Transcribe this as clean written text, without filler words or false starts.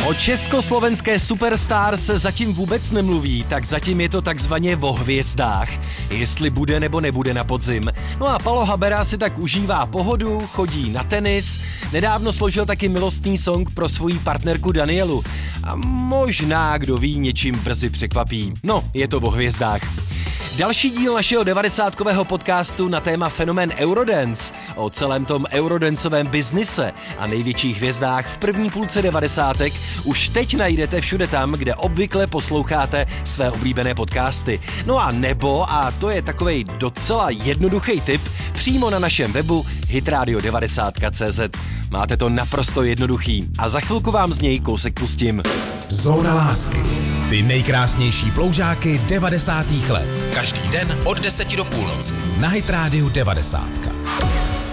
O československé superstar se zatím vůbec nemluví, tak zatím je to takzvaně o hvězdách, jestli bude nebo nebude na podzim. No a Palo Habera si tak užívá pohodu, chodí na tenis, nedávno složil taky milostný song pro svoji partnerku Danielu. A možná, kdo ví, něčím brzy překvapí. No, je to o hvězdách. Další díl našeho 90kového podcastu na téma fenomén Eurodance, o celém tom eurodancovém biznise a největších hvězdách v první půlce 90. už teď najdete všude tam, kde obvykle posloucháte své oblíbené podcasty. No a nebo, a to je takovej docela jednoduchý tip, přímo na našem webu hitradio90.cz. Máte to naprosto jednoduchý a za chvilku vám z něj kousek pustím. Zóna lásky. Ty nejkrásnější ploužáky 90. let. Každý den od 10 do půlnoci. Na Hit Radio 90.